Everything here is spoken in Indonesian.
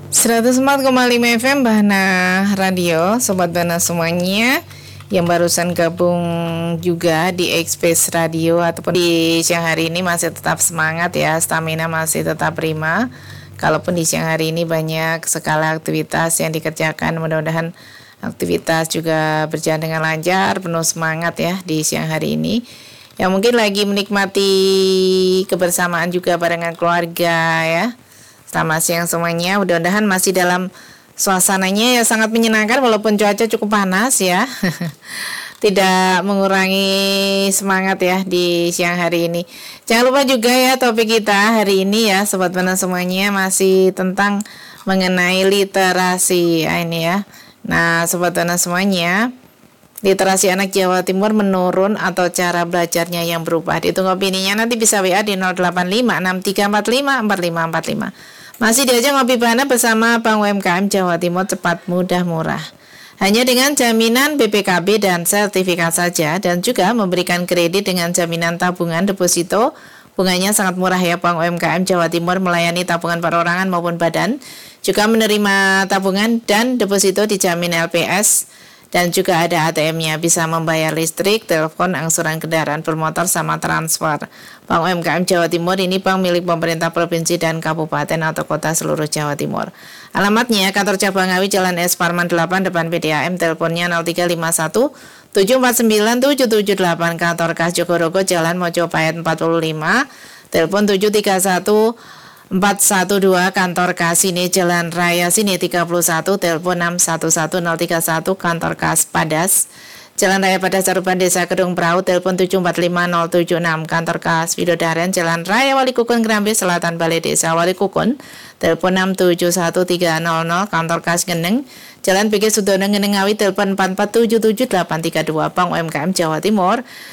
104,5 FM Bahana Radio, Sobat Bahana semuanya yang barusan gabung juga di Express Radio ataupun di siang hari ini masih tetap semangat ya, stamina masih tetap prima. Kalaupun di siang hari ini banyak sekali aktivitas yang dikerjakan, mudah-mudahan aktivitas juga berjalan dengan lancar, penuh semangat ya di siang hari ini. Yang mungkin lagi menikmati kebersamaan juga barengan keluarga ya. Selamat siang semuanya, mudah-mudahan masih dalam suasananya ya sangat menyenangkan walaupun cuaca cukup panas ya. Tidak mengurangi semangat ya di siang hari ini. Jangan lupa juga ya topik kita hari ini ya Sobat Bahana semuanya masih tentang mengenai literasi ini ya. Nah Sobat Bahana semuanya, literasi anak Jawa Timur menurun atau cara belajarnya yang berubah? Ditunggu opininya, nanti bisa WA di 085634545545. Masih diajak ngopi Bahana bersama Bank UMKM Jawa Timur, cepat, mudah, murah. Hanya dengan jaminan BPKB dan sertifikat saja, dan juga memberikan kredit dengan jaminan tabungan deposito. Bunganya sangat murah ya. Bank UMKM Jawa Timur melayani tabungan perorangan maupun badan, juga menerima tabungan dan deposito dijamin LPS. Dan juga ada ATM-nya, bisa membayar listrik, telepon, angsuran kendaraan bermotor, sama transfer. Bank UMKM Jawa Timur ini bank milik pemerintah provinsi dan kabupaten atau kota seluruh Jawa Timur. Alamatnya kantor cabang Ngawi, Jalan S. Parman 8, depan PDAM, teleponnya 0351 749 778, kantor Kas Jogorogo, Jalan Mojopahit 45, telepon 731 412, kantor Kas Sini, Jalan Raya Sini 31, telepon 611031, kantor Kas Padas, Jalan Raya Padas Saruban, Desa Kedung Perahu, telepon 745076, kantor Kas Widodaren, Jalan Raya Wali Kukun, Kerambi Selatan, Balai Desa Wali Kukun, telepon 671300, kantor Kas Geneng, Jalan PG Sudono Ngeneng Ngawi, telepon 4477832, Bank UMKM Jawa Timur.